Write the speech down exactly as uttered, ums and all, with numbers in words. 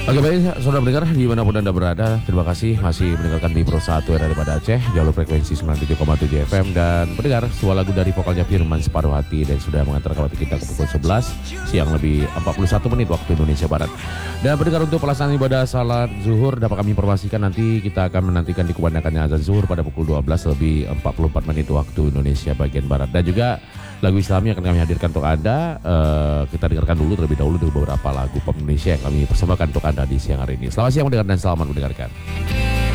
Oke baik, saudara pendengar dimanapun Anda berada, terima kasih masih mendengarkan di Pro satu R daripada Aceh, jalur frekuensi sembilan puluh tujuh koma tujuh F M. Dan pendengar, sebuah lagu dari vokalnya Firman Separuh Hati dan sudah mengantarkan waktu kita ke pukul sebelas siang lebih empat puluh satu menit waktu Indonesia Barat. Dan pendengar, untuk pelaksanaan ibadah salat zuhur dapat kami informasikan nanti kita akan menantikan dikumandangkannya azan zuhur pada pukul dua belas lebih empat puluh empat menit waktu Indonesia bagian Barat. Dan juga lagu Islami akan kami hadirkan untuk Anda. Uh, kita dengarkan dulu terlebih dahulu dengan beberapa lagu pop Indonesia yang kami persembahkan untuk Anda di siang hari ini. Selamat siang mendengar dan selamat mendengarkan.